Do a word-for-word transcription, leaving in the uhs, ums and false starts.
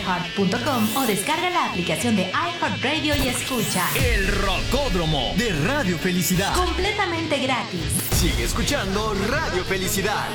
iheart punto com o descarga la aplicación de iHeartRadio y escucha El Rocódromo de Radio Felicidad. Completamente gratis. Sigue escuchando Radio Felicidad.